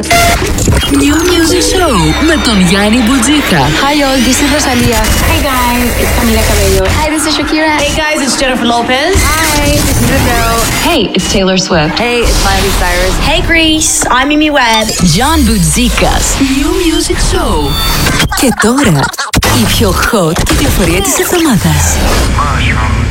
New Music Show με τον Γιάννη Μπουτζίκα. Hi all, this is Rosalia. Hey guys, it's Camila Cabello. Hi, this is Shakira. Hey guys, it's Jennifer Lopez. Hi, this is Adele. Hey, it's Taylor Swift. Hey, it's Miley Cyrus. Hey Greece, I'm Mimi Webb. John Μπουτζίκας. New Music Show. Και τώρα, η πιο hot κυκλοφορία της εβδομάδας.